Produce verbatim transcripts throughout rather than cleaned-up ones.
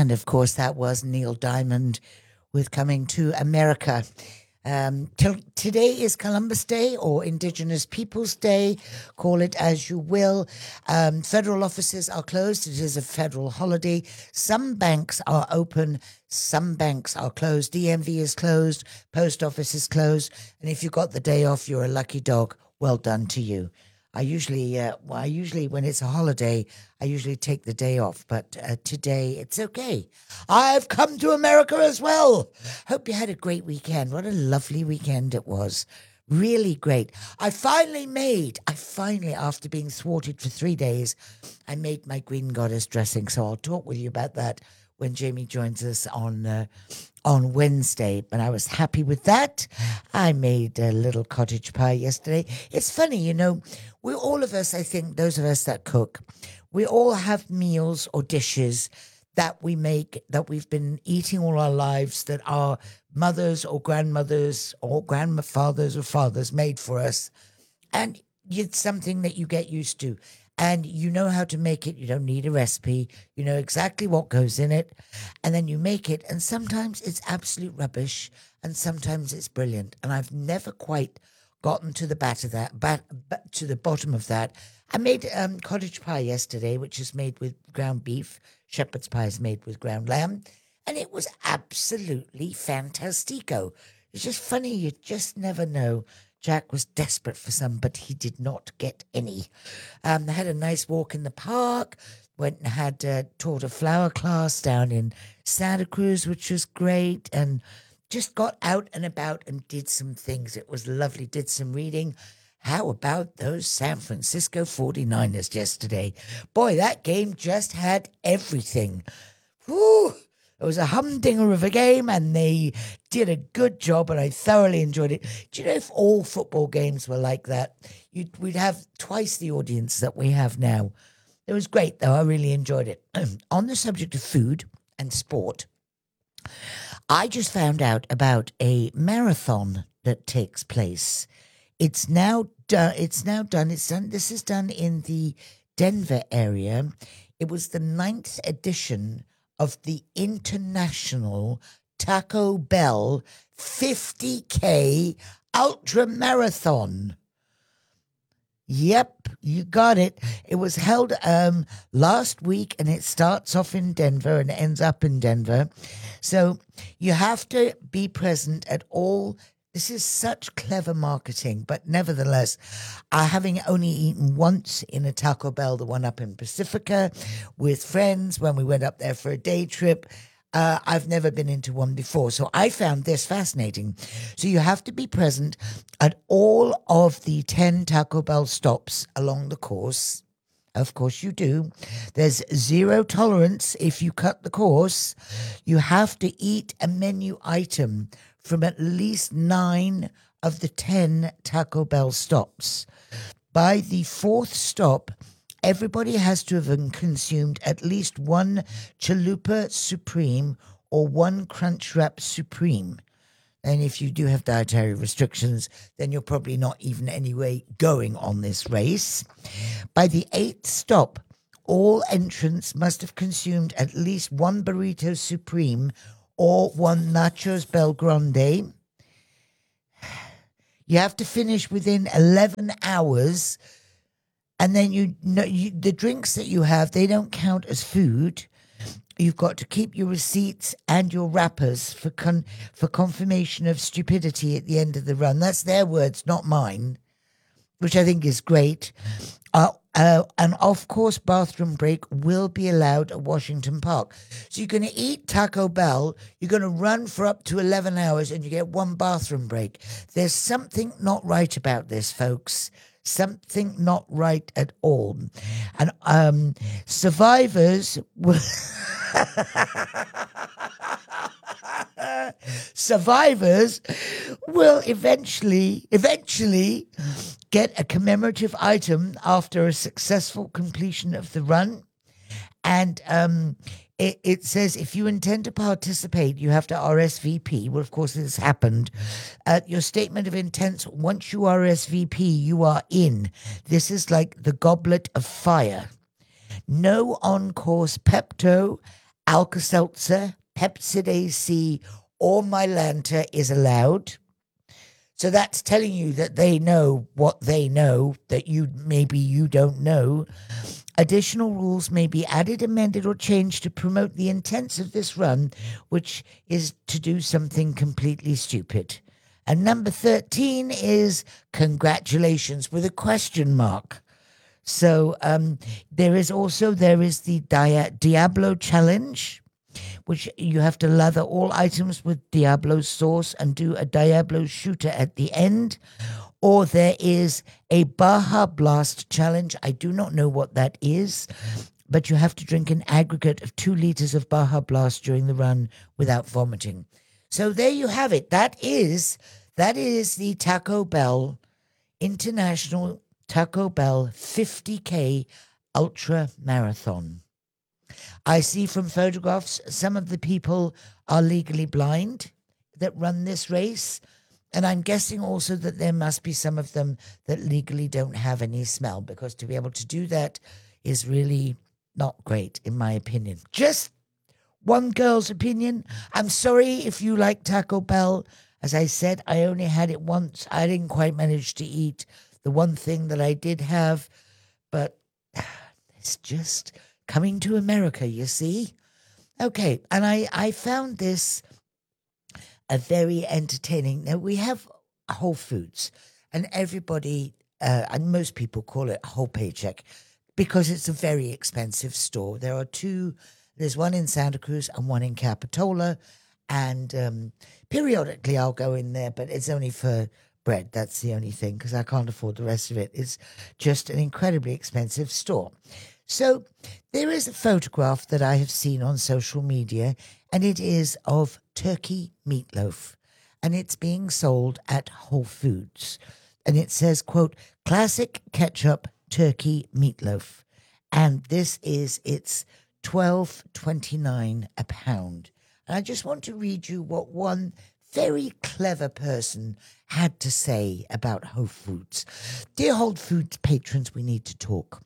And of course, that was Neil Diamond with Coming to America. Um, till, today is Columbus Day or Indigenous Peoples Day. Call it as you will. Um, federal offices are closed. It is a federal holiday. Some banks are open. Some banks are closed. D M V is closed. Post office is closed. And if you got the day off, you're a lucky dog. Well done to you. I usually, uh, well, I usually, when it's a holiday, I usually take the day off. But uh, today, it's okay. I've come to America as well. Hope you had a great weekend. What a lovely weekend it was. Really great. I finally made, I finally, after being thwarted for three days, I made my Green Goddess dressing. So I'll talk with you about that when Jamie joins us on uh, on Wednesday. But I was happy with that. I made a little cottage pie yesterday. It's funny, you know, we all of us, I think, those of us that cook, we all have meals or dishes that we make, that we've been eating all our lives, that our mothers or grandmothers or grandfathers or fathers made for us. And it's something that you get used to. And you know how to make it. You don't need a recipe. You know exactly what goes in it. And then you make it. And sometimes it's absolute rubbish. And sometimes it's brilliant. And I've never quite gotten to the bat of that, bat, bat, to the bottom of that. I made um, cottage pie yesterday, which is made with ground beef. Shepherd's pie is made with ground lamb. And it was absolutely fantastico. It's just funny. You just never know. Jack was desperate for some, but he did not get any. Um, they had a nice walk in the park, went and had uh, taught a flower class down in Santa Cruz, which was great, and just got out and about and did some things. It was lovely, did some reading. How about those San Francisco forty-niners yesterday? Boy, that game just had everything. Whew. It was a humdinger of a game, and they did a good job, and I thoroughly enjoyed it. Do you know, if all football games were like that, you'd, we'd have twice the audience that we have now. It was great, though. I really enjoyed it. On the subject of food and sport, I just found out about a marathon that takes place. It's now done. It's now done. It's done. This is done in the Denver area. It was the ninth edition of the International Taco Bell fifty K Ultra Marathon. Yep, you got it. It was held um, last week, and it starts off in Denver and ends up in Denver. So you have to be present at all. This is such clever marketing, but nevertheless, uh, having only eaten once in a Taco Bell, the one up in Pacifica, with friends when we went up there for a day trip, uh, I've never been into one before. So I found this fascinating. So you have to be present at all of the ten Taco Bell stops along the course. Of course you do. There's zero tolerance if you cut the course. You have to eat a menu item from at least nine of the ten Taco Bell stops. By the fourth stop, everybody has to have consumed at least one Chalupa Supreme or one Crunchwrap Supreme. And if you do have dietary restrictions, then you're probably not even anyway going on this race. By the eighth stop, all entrants must have consumed at least one Burrito Supreme or one Nachos Bel Grande. You have to finish within eleven hours, and then you know you, the drinks that you have, they don't count as food. You've got to keep your receipts and your wrappers for con- for confirmation of stupidity at the end of the run. That's their words, not mine, which I think is great. Uh, uh, an off-course bathroom break will be allowed at Washington Park. So you're going to eat Taco Bell, you're going to run for up to eleven hours, and you get one bathroom break. There's something not right about this, folks. Something not right at all. And um, survivors will... survivors will eventually, eventually get a commemorative item after a successful completion of the run. And um, it, it says if you intend to participate, you have to R S V P. Well, of course, this happened. Uh, your statement of intent, once you R S V P, you are in. This is like the goblet of fire. No on-course Pepto Alka-Seltzer, Pepsid C, or Mylanta is allowed. So that's telling you that they know what they know that you maybe you don't know. Additional rules may be added, amended, or changed to promote the intents of this run, which is to do something completely stupid. And number thirteen is congratulations with a question mark. So um, there is also, there is the Dia- Diablo Challenge, which you have to lather all items with Diablo sauce and do a Diablo shooter at the end. Or there is a Baja Blast Challenge. I do not know what that is, but you have to drink an aggregate of two liters of Baja Blast during the run without vomiting. So there you have it. That is, that is the Taco Bell International Taco Bell fifty K Ultra Marathon. I see from photographs some of the people are legally blind that run this race. And I'm guessing also that there must be some of them that legally don't have any smell, because to be able to do that is really not great, in my opinion. Just one girl's opinion. I'm sorry if you like Taco Bell. As I said, I only had it once. I didn't quite manage to eat the one thing that I did have, but it's just coming to America, you see. Okay, and I, I found this a very entertaining. Now, we have Whole Foods, and everybody, uh, and most people call it Whole Paycheck because it's a very expensive store. There are two, there's one in Santa Cruz and one in Capitola, and um, periodically I'll go in there, but it's only for bread. That's the only thing, because I can't afford the rest of it. It's just an incredibly expensive store. So there is a photograph that I have seen on social media, and it is of turkey meatloaf, and it's being sold at Whole Foods. And it says, quote, classic ketchup turkey meatloaf. And this is, it's twelve twenty-nine a pound. And I just want to read you what one very clever person had to say about Whole Foods. Dear Whole Foods patrons, we need to talk.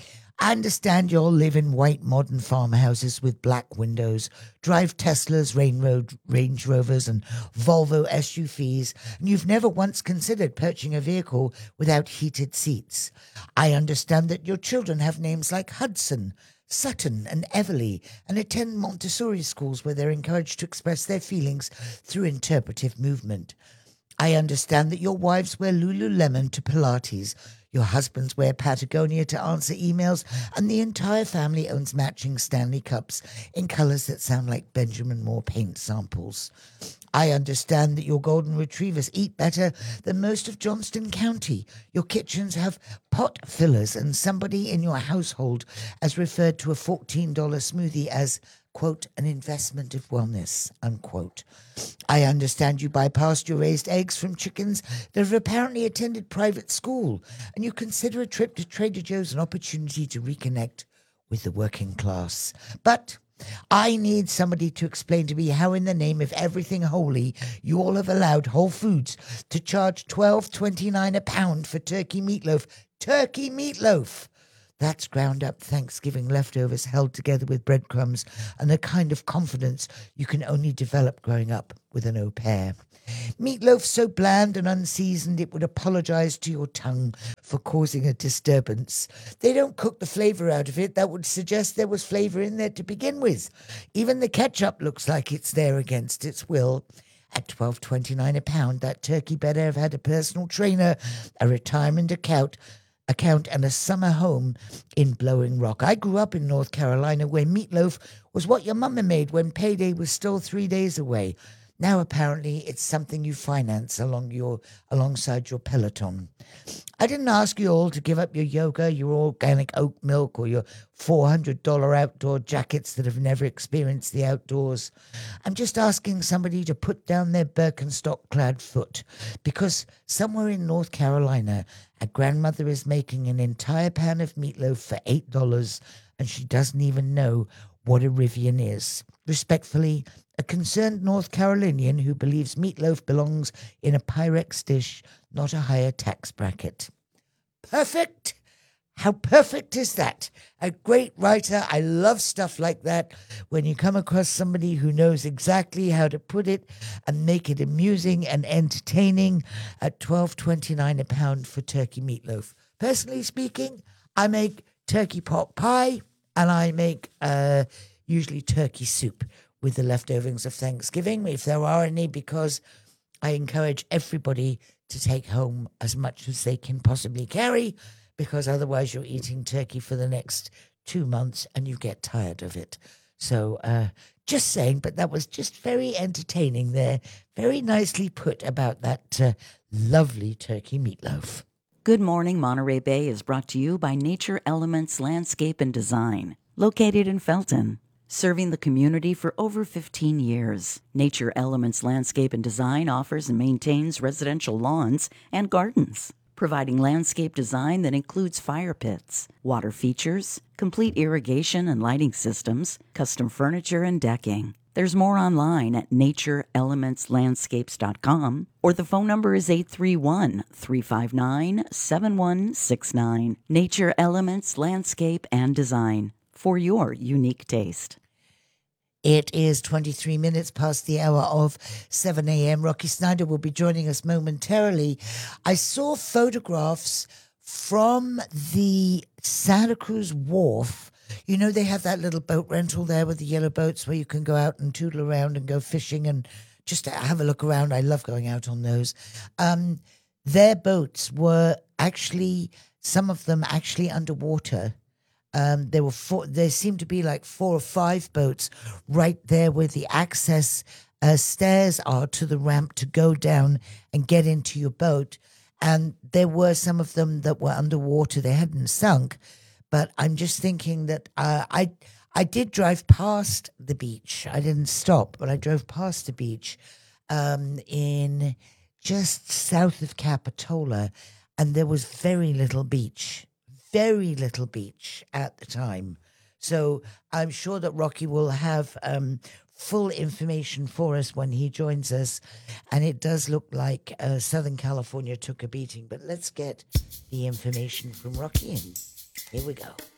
I understand you all live in white modern farmhouses with black windows, drive Teslas, Range Rovers, and Volvo S U Vs, and you've never once considered purchasing a vehicle without heated seats. I understand that your children have names like Hudson, Sutton, and Everly, and attend Montessori schools where they're encouraged to express their feelings through interpretive movement. I understand that your wives wear Lululemon to Pilates, your husbands wear Patagonia to answer emails, and the entire family owns matching Stanley Cups in colours that sound like Benjamin Moore paint samples. I understand that your golden retrievers eat better than most of Johnston County. Your kitchens have pot fillers, and somebody in your household has referred to a fourteen dollars smoothie as, quote, an investment of wellness, unquote. I understand you buy pasture-raised eggs from chickens that have apparently attended private school, and you consider a trip to Trader Joe's an opportunity to reconnect with the working class. But I need somebody to explain to me how in the name of everything holy you all have allowed Whole Foods to charge twelve twenty-nine a pound for turkey meatloaf. Turkey meatloaf! That's ground up Thanksgiving leftovers held together with breadcrumbs and the kind of confidence you can only develop growing up with an au pair. Meatloaf so bland and unseasoned it would apologize to your tongue for causing a disturbance. They don't cook the flavor out of it. That would suggest there was flavor in there to begin with. Even the ketchup looks like it's there against its will. At twelve twenty-nine a pound, that turkey better have had a personal trainer, a retirement account, account and a summer home in Blowing Rock. I grew up in North Carolina where meatloaf was what your mama made when payday was still three days away. Now apparently it's something you finance along your alongside your Peloton. I didn't ask you all to give up your yoga, your organic oat milk, or your four hundred dollars outdoor jackets that have never experienced the outdoors. I'm just asking somebody to put down their Birkenstock-clad foot, because somewhere in North Carolina, a grandmother is making an entire pan of meatloaf for eight dollars, and she doesn't even know what a Rivian is. Respectfully, a concerned North Carolinian who believes meatloaf belongs in a Pyrex dish, not a higher tax bracket. Perfect. How perfect is that? A great writer. I love stuff like that. When you come across somebody who knows exactly how to put it and make it amusing and entertaining at twelve twenty-nine a pound for turkey meatloaf. Personally speaking, I make turkey pot pie and I make uh, usually turkey soup with the leftovers of Thanksgiving, if there are any, because I encourage everybody to take home as much as they can possibly carry, because otherwise you're eating turkey for the next two months and you get tired of it. So uh, just saying, but that was just very entertaining there. Very nicely put about that uh, lovely turkey meatloaf. Good Morning Monterey Bay is brought to you by Nature Elements Landscape and Design, located in Felton. Serving the community for over fifteen years, Nature Elements Landscape and Design offers and maintains residential lawns and gardens, providing landscape design that includes fire pits, water features, complete irrigation and lighting systems, custom furniture and decking. There's more online at nature elements landscapes dot com, or the phone number is eight three one, three five nine, seven one six nine. Nature Elements Landscape and Design, for your unique taste. It is twenty-three minutes past the hour of seven a.m. Rocky Snyder will be joining us momentarily. I saw photographs from the Santa Cruz Wharf. You know, they have that little boat rental there with the yellow boats where you can go out and tootle around and go fishing and just have a look around. I love going out on those. Um, their boats were actually, some of them actually underwater. Um, there were four, there seemed to be like four or five boats right there where the access uh, stairs are to the ramp to go down and get into your boat. And there were some of them that were underwater. They hadn't sunk. But I'm just thinking that uh, I I did drive past the beach. I didn't stop, but I drove past the beach um, in just south of Capitola. And there was very little beach. Very little beach at the time. So I'm sure that Rocky will have um, full information for us when he joins us. And it does look like uh, Southern California took a beating. But let's get the information from Rocky in. Here we go.